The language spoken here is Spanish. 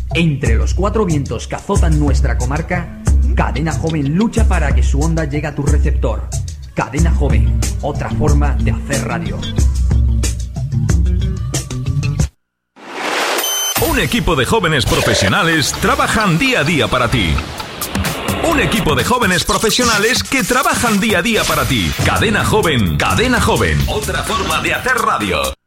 Entre los 4 vientos que azotan nuestra comarca, Cadena Joven lucha para que su onda llegue a tu receptor. Cadena Joven, otra forma de hacer radio. Un equipo de jóvenes profesionales trabajan día a día para ti. Un equipo de jóvenes profesionales que trabajan día a día para ti. Cadena Joven, otra forma de hacer radio.